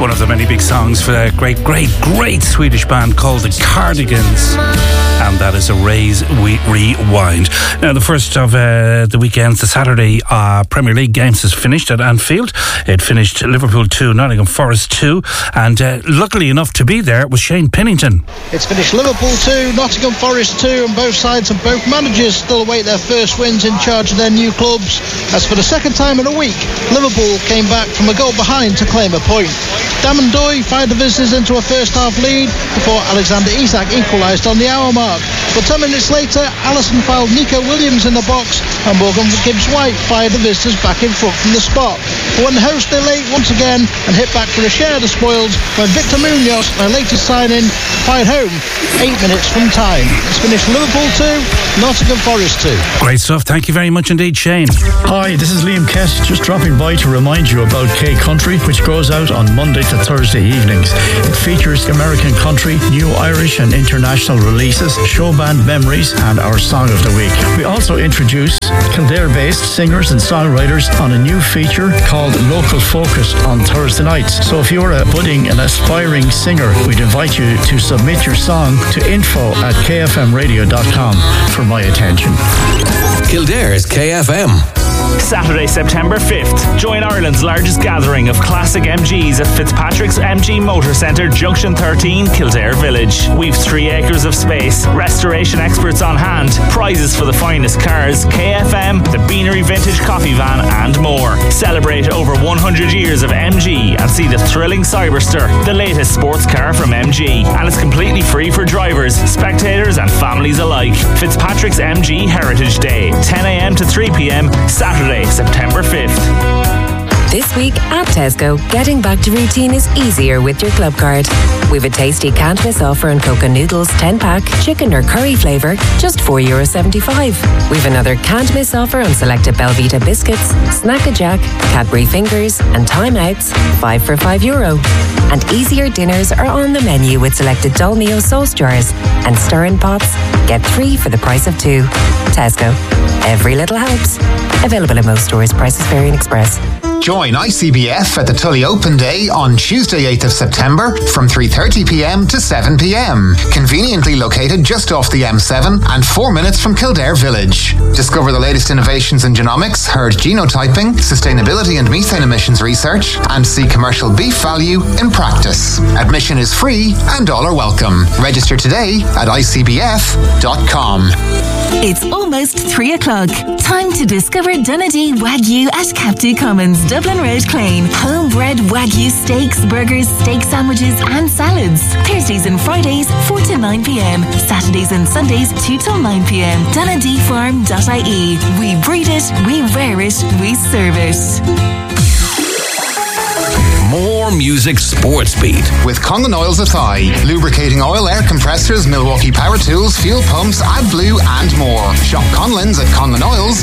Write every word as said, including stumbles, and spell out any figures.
one of the many big songs for a great, great, great Swedish band called the Cardigans. And that is A Raise We Rewind. Now, the first of uh, the weekends, the Saturday uh, Premier League games is finished at Anfield. It finished Liverpool two, Nottingham Forest two. And uh, luckily enough to be there was Shane Pennington. It's finished Liverpool two, Nottingham Forest two, and both sides and both managers still await their first wins in charge of their new clubs. As for the second time in a week, Liverpool came back from a goal behind to claim a point. Damon Doy fired the visitors into a first half lead before Alexander Isak equalised on the hour mark. But ten minutes later, Alisson fouled Nico Williams in the box and Morgan Gibbs-White fired the visitors back in front from the spot. But when the hosts they late once again and hit back for a share of the spoils when Victor Munoz, their latest signing, fired home eight minutes from time. It's finished Liverpool two, Nottingham Forest two. Great stuff. Thank you very much indeed, Shane. Hi, this is Liam Kess, just dropping by to remind you about K Country, which goes out on Monday to Thursday evenings. It features American country, new Irish and international releases, show band memories, and our Song of the Week. We also introduce Kildare-based singers and songwriters on a new feature called Local Focus on Thursday nights. So if you're a budding and aspiring singer, we'd invite you to submit your song to info at k f m radio dot com for my attention. Kildare's K F M. Saturday, September fifth. Join Ireland's largest gathering of classic M Gs at Fitzpatrick's M G Motor Centre, Junction thirteen, Kildare Village. We've three acres of space, restoration experts on hand, prizes for the finest cars, K F M, the Beanery Vintage Coffee Van, and more. Celebrate over one hundred years of M G and see the thrilling Cyberster, the latest sports car from M G. And it's completely free for drivers, spectators, and families alike. Fitzpatrick's M G Heritage Day, ten a m to three p m, Saturday, September fifth. This week at Tesco, getting back to routine is easier with your club card. We've a tasty can't miss offer on Coca Noodles ten pack, chicken or curry flavour, just four euro seventy-five. We've another can't miss offer on selected Belvita biscuits, Snack-a-Jack, Cadbury Fingers and Time Outs, five for five euro. And easier dinners are on the menu with selected Dolmio sauce jars and stir-in pots. Get three for the price of two. Tesco. Every little helps. Available in most stores. Prices vary in Express. Join I C B F at the Tully Open Day on Tuesday eighth of September from three thirty p m to seven p m. Conveniently located just off the M seven and four minutes from Kildare Village. Discover the latest innovations in genomics, herd genotyping, sustainability and methane emissions research, and see commercial beef value in practice. Admission is free and all are welcome. Register today at I C B F dot com. It's almost three o'clock. Time to discover Donnelly Wagyu at Captain Commons, Dublin Road, Clane. Homebred Wagyu steaks, burgers, steak sandwiches and salads. Thursdays and Fridays, four to nine p m. Saturdays and Sundays, two till nine p m. donnelly farm dot I E. We breed it, we rear it, we serve it. More music sports beat. With Conlon Oils Athy. Lubricating oil, air compressors, Milwaukee power tools, fuel pumps, AdBlue and more. Shop Conlon's at conlon oils